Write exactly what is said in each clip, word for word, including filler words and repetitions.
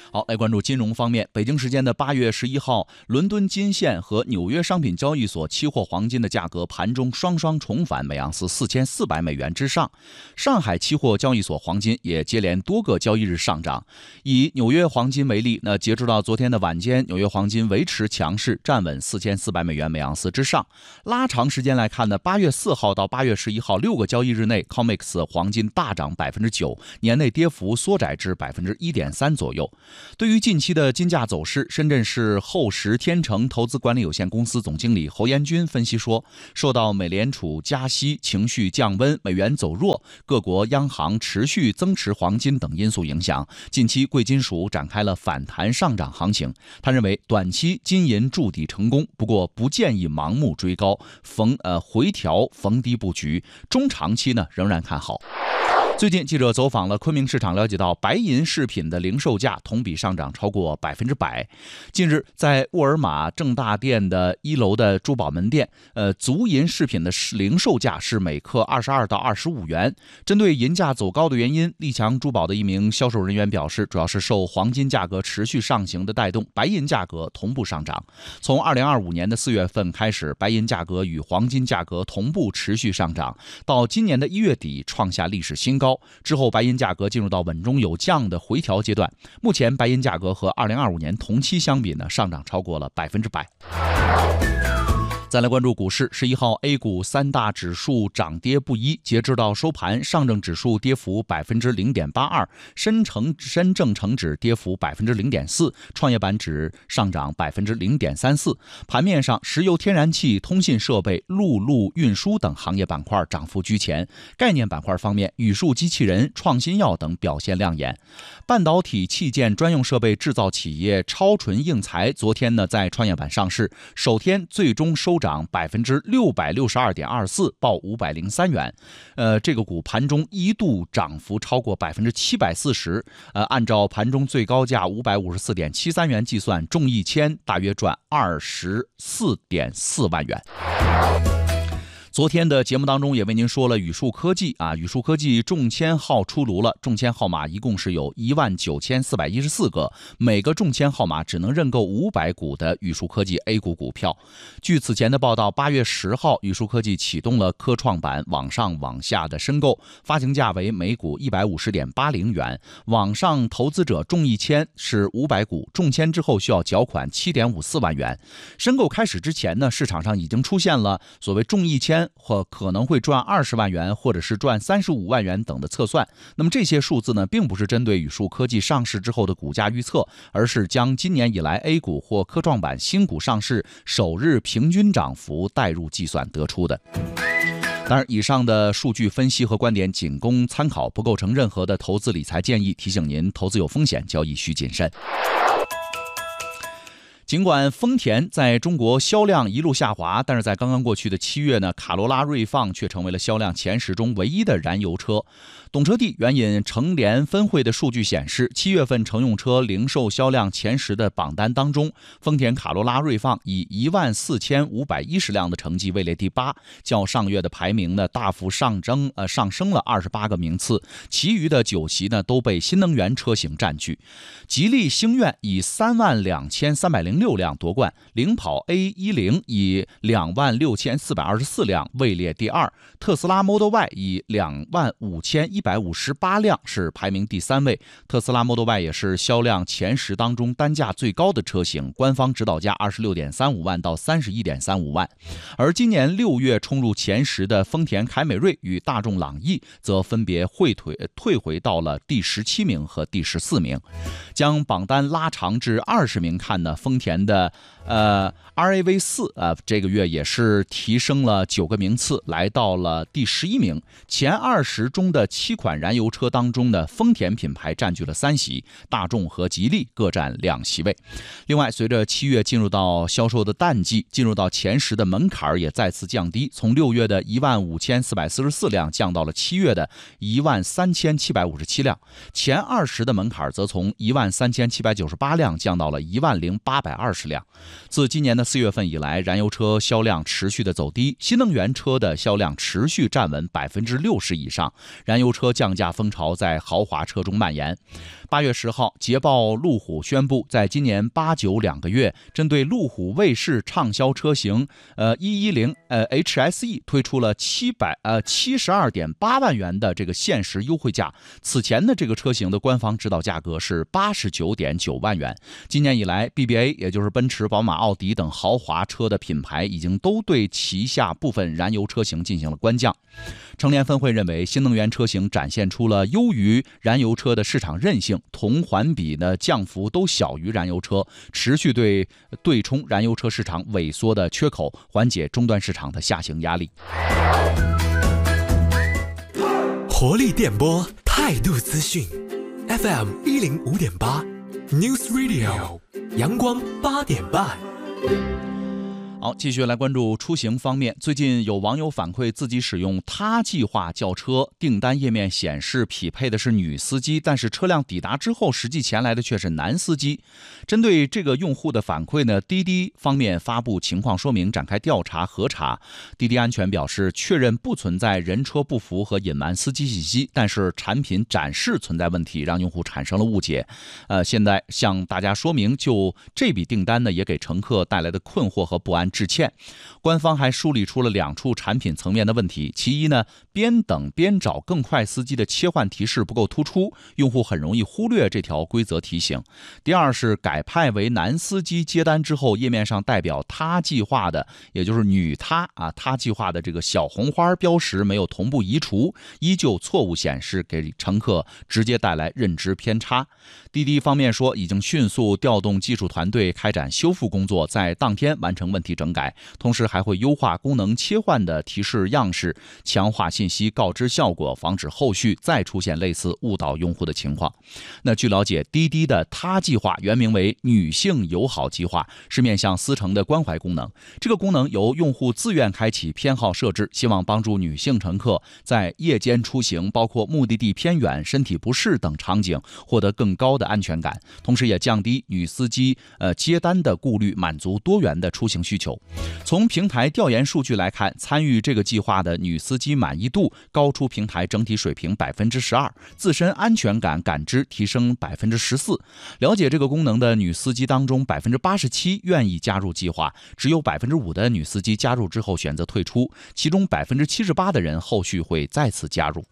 好，来关注金融方面。北京时间的八月十一号，伦敦金线和纽约商品交易所期货黄金的价格盘中双双重返每盎司四千四百美元之上。上海期货交易所黄金也接连多个交易日上涨。以纽约黄金为例，那截止到昨天的晚间，纽约黄金维持强势，站稳四千四百美元每盎司之上。拉长时间来看呢，八月四号到八月十一号六个交易日内 ，C O M E X 黄金大涨百分之九，年内跌幅缩窄至百分之一点三左右。对于近期的金价走势，深圳市厚实天成投资管理有限公司总经理侯延军分析说，受到美联储加息、情绪降温、美元走弱、各国央行持续增持黄金等因素影响，近期贵金属展开了反弹上涨行情。他认为短期金银筑底成功，不过不建议盲目追高，逢呃回调逢低布局，中长期呢仍然看好。最近记者走访了昆明市场，了解到白银饰品的零售价同比上涨超过百分之百。近日，在沃尔玛正大店的一楼的珠宝门店，呃，足银饰品的零售价是每克二十二到二十五元。针对银价走高的原因，立强珠宝的一名销售人员表示，主要是受黄金价格持续上行的带动，白银价格同步上涨。从二零二五年的四月份开始，白银价格与黄金价格同步持续上涨，到今年的一月底创下历史新高。之后白银价格进入到稳中有降的回调阶段，目前白银价格和二零二五年同期相比呢，上涨超过了百分之百。再来关注股市，十一号 A 股三大指数涨跌不一，截至到收盘，上证指数跌幅百分之零点八二，深成深证成指跌幅百分之零点四，创业板指上涨百分之零点三四。盘面上，石油天然气、通信设备、陆路运输等行业板块涨幅居前。概念板块方面，语数机器人、创新药等表现亮眼。半导体器件专用设备制造企业超纯硬材昨天呢在创业板上市，首天最终收涨百分之六百六十二点二四，报五百零三元。呃，这个股盘中一度涨幅超过百分之七百四十。呃，按照盘中最高价五百五十四点七三元计算，中一千大约赚二十四点四万元。昨天的节目当中也为您说了宇数科技啊，宇数科技中签号出炉了，中签号码一共是有一万九千四百一十四个，每个中签号码只能认购五百股的宇数科技 A 股股票。据此前的报道，八月十号宇数科技启动了科创板往上往下的申购，发行价为每股一百五十点八零元，网上投资者中一签是五百股，中签之后需要缴款七点五四万元。申购开始之前呢，市场上已经出现了所谓中一签或可能会赚二十万元，或者是赚三十五万元等的测算。那么这些数字呢，并不是针对宇数科技上市之后的股价预测，而是将今年以来 A 股或科创板新股上市首日平均涨幅带入计算得出的。当然，以上的数据分析和观点仅供参考，不构成任何的投资理财建议。提醒您，投资有风险，交易需谨慎。尽管丰田在中国销量一路下滑，但是在刚刚过去的七月呢，卡罗拉锐放却成为了销量前十中唯一的燃油车。懂车帝援引成联分会的数据显示，七月份乘用车零售销量前十的榜单当中，丰田卡罗拉锐放以一万四千五百一十辆的成绩位列第八，较上月的排名呢大幅上升呃上升了二十八个名次，其余的九席呢都被新能源车型占据。吉利星愿以三万两千三百零六辆夺冠，领跑 A 一十 以两万六千四百二十四辆位列第二，特斯拉 Model Y 以两万五千一百五十八辆是排名第三位。特斯拉 Model Y 也是销量前十当中单价最高的车型，官方指导价二十六点三五万到三十一点三五万。而今年六月冲入前十的丰田凯美瑞与大众朗逸则分别退退退回到了第十七名和第十四名。将榜单拉长至二十名看呢，丰田的呃 R A V 四 呃这个月也是提升了九个名次，来到了第十一名。前二十中的七款燃油车当中呢，丰田品牌占据了三席，大众和吉利各占两席位。另外，随着七月进入到销售的淡季，进入到前十的门槛也再次降低，从六月的一万五千四百四十四辆降到了七月的一万三千七百五十七辆。前二十的门槛则从一万三千七百九十八辆降到了一万零八百二十辆。自今年的四月份以来，燃油车销量持续的走低，新能源车的销量持续站稳百分之六十以上，燃油车车降价风潮在豪华车中蔓延。八月十号，捷豹路虎宣布，在今年八九两个月，针对路虎卫士畅销车型呃一一零呃 H S E 推出了七百呃七十二点八万元的这个限时优惠价。此前的这个车型的官方指导价格是八十九点九万元。今年以来 ，B B A 也就是奔驰、宝马、奥迪等豪华车的品牌已经都对旗下部分燃油车型进行了官降。成联分会认为，新能源车型展现出了优于燃油车的市场韧性，同环比的降幅都小于燃油车，持续对对冲燃油车市场萎缩的缺口，缓解终端市场的下行压力。 活力电波，态度资讯 ，F M 一零五点八 News Radio， 阳光八点半。 好，继续来关注出行方面。最近有网友反馈，自己使用他计划叫车，订单页面显示匹配的是女司机，但是车辆抵达之后，实际前来的却是男司机。针对这个用户的反馈呢，滴滴方面发布情况说明，展开调查核查。滴滴安全表示，确认不存在人车不符和隐瞒司机信息，但是产品展示存在问题，让用户产生了误解。呃，现在向大家说明，就这笔订单呢，也给乘客带来的困惑和不安致歉。官方还梳理出了两处产品层面的问题。其一呢，边等边找更快司机的切换提示不够突出，用户很容易忽略这条规则提醒。第二是改派为男司机接单之后，页面上代表他计划的，也就是女他啊，他计划的这个小红花标识没有同步移除，依旧错误显示，给乘客直接带来认知偏差。滴滴方面说，已经迅速调动技术团队开展修复工作，在当天完成问题整改，同时还会优化功能切换的提示样式，强化信息告知效果，防止后续再出现类似误导用户的情况。那据了解，滴滴的他计划原名为女性友好计划，是面向司乘的关怀功能。这个功能由用户自愿开启偏好设置，希望帮助女性乘客在夜间出行，包括目的地偏远、身体不适等场景，获得更高的安全感，同时也降低女司机呃接单的顾虑，满足多元的出行需求。从平台调研数据来看，参与这个计划的女司机满意度高出平台整体水平百分之十二，自身安全感感知提升百分之十四。了解这个功能的女司机当中，百分之八十七愿意加入计划，只有百分之五的女司机加入之后选择退出，其中百分之七十八的人后续会再次加入。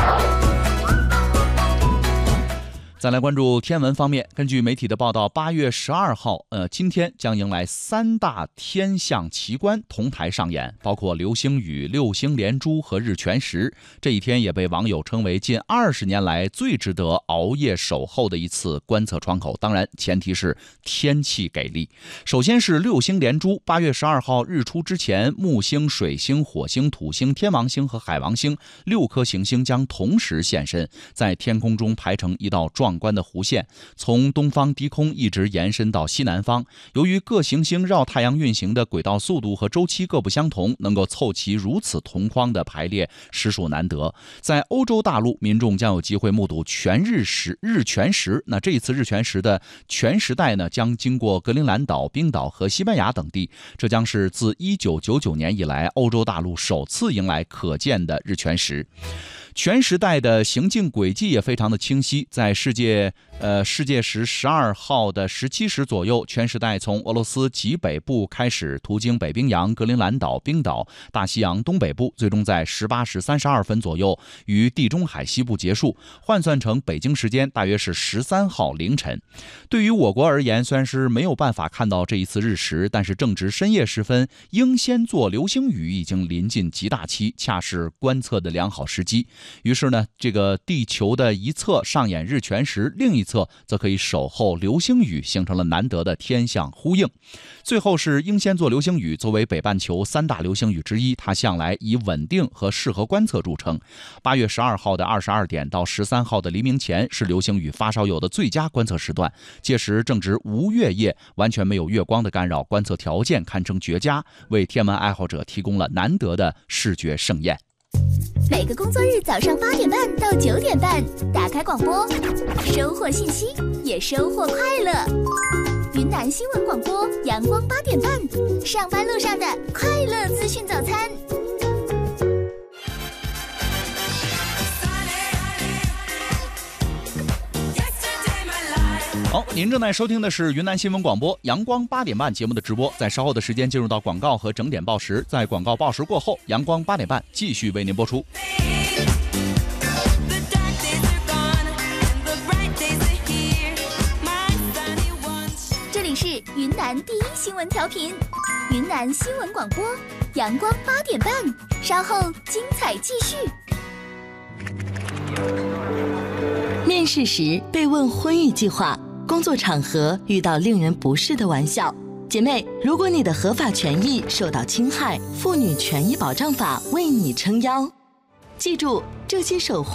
再来关注天文方面，根据媒体的报道，八月十二号，呃，今天将迎来三大天象奇观同台上演，包括流星雨、六星连珠和日全食。这一天也被网友称为近二十年来最值得熬夜守候的一次观测窗口。当然，前提是天气给力。首先是六星连珠，八月十二号日出之前，木星、水星、火星、土星、天王星和海王星六颗行星将同时现身，在天空中排成一道壮壮观的弧线，从东方低空一直延伸到西南方。由于各行星绕太阳运行的轨道速度和周期各不相同，能够凑齐如此同框的排列实属难得。在欧洲大陆，民众将有机会目睹全日食日全食。那这一次日全食的全时代呢，将经过格陵兰岛、冰岛和西班牙等地，这将是自一九九九年以来欧洲大陆首次迎来可见的日全食。全时代的行进轨迹也非常的清晰，在世界呃世界时十二号的十七时左右，全时代从俄罗斯极北部开始，途经北冰洋、格陵兰岛、冰岛、大西洋东北部，最终在十八时三十二分左右于地中海西部结束，换算成北京时间大约是十三号凌晨。对于我国而言，虽然是没有办法看到这一次日食，但是正值深夜时分，英仙座流星雨已经临近极大期，恰是观测的良好时机。于是呢，这个地球的一侧上演日全食，另一侧则可以守候流星雨，形成了难得的天象呼应。最后是英仙座流星雨，作为北半球三大流星雨之一，它向来以稳定和适合观测著称。八月十二号的二十二点到十三号的黎明前是流星雨发烧友的最佳观测时段，届时正值无月夜，完全没有月光的干扰，观测条件堪称绝佳，为天文爱好者提供了难得的视觉盛宴。 每个工作日早上八点半到九点半，打开广播，收获信息，也收获快乐。云南新闻广播，阳光八点半，上班路上的快乐资讯早餐。 好，您正在收听的是云南新闻广播阳光八点半节目的直播，在稍后的时间进入到广告和整点报时，在广告报时过后，阳光八点半继续为您播出。 这里是云南第一新闻调频，云南新闻广播阳光八点半，稍后精彩继续。 面试时被问婚育计划，工作场合遇到令人不适的玩笑，姐妹，如果你的合法权益受到侵害，妇女权益保障法为你撑腰。记住，这些守护